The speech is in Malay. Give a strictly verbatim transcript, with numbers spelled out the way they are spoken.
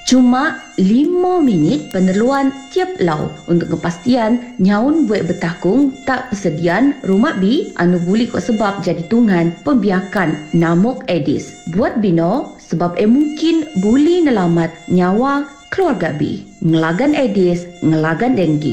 Cuma lima minit penerluan tiap lau untuk kepastian nyaun buat bertakung tak persediaan rumah bi anu boleh kok sebab jadi tungan pembiakan namuk Aedes. Buat bino sebab eh mungkin boleh nelamat nyawa keluarga bi. Ngelagan Aedes, ngelagan denggi.